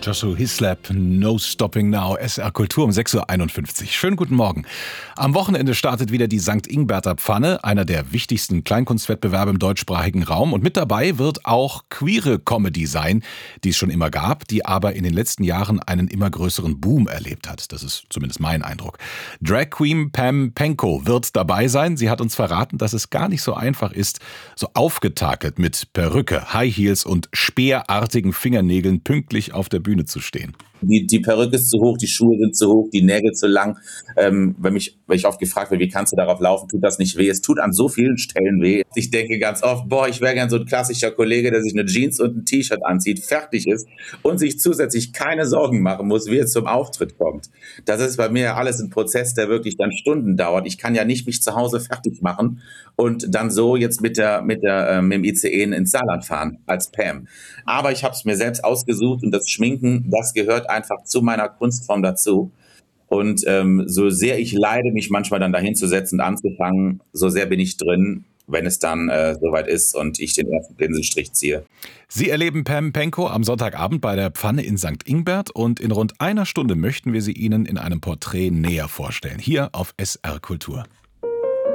Joshua Hislop, No Stopping Now, SR Kultur um 6.51 Uhr. Schönen guten Morgen. Am Wochenende startet wieder die St. Ingberter Pfanne, einer der wichtigsten Kleinkunstwettbewerbe im deutschsprachigen Raum. Und mit dabei wird auch queere Comedy sein, die es schon immer gab, die aber in den letzten Jahren einen immer größeren Boom erlebt hat. Das ist zumindest mein Eindruck. Drag Queen Pam Penkow wird dabei sein. Sie hat uns verraten, dass es gar nicht so einfach ist, so aufgetakelt mit Perücke, High Heels und speerartigen Fingernägeln pünktlich auf der Bühne zu stehen. Die Perücke ist zu hoch, die Schuhe sind zu hoch, die Nägel zu lang. Wenn ich oft gefragt werde, wie kannst du darauf laufen, tut das nicht weh? Es tut an so vielen Stellen weh. Ich denke ganz oft, ich wäre gern so ein klassischer Kollege, der sich eine Jeans und ein T-Shirt anzieht, fertig ist und sich zusätzlich keine Sorgen machen muss, wie er zum Auftritt kommt. Das ist bei mir alles ein Prozess, der wirklich dann Stunden dauert. Ich kann ja nicht mich zu Hause fertig machen und dann so jetzt mit dem ICE ins Saarland fahren als Pam. Aber ich habe es mir selbst ausgesucht und das Schminken, das gehört einfach zu meiner Kunstform dazu. Und so sehr ich leide, mich manchmal dann dahin zu setzen und anzufangen, so sehr bin ich drin, wenn es dann soweit ist und ich den ersten Pinselstrich ziehe. Sie erleben Pam Penkow am Sonntagabend bei der Pfanne in St. Ingbert und in rund einer Stunde möchten wir sie Ihnen in einem Porträt näher vorstellen, hier auf SR Kultur.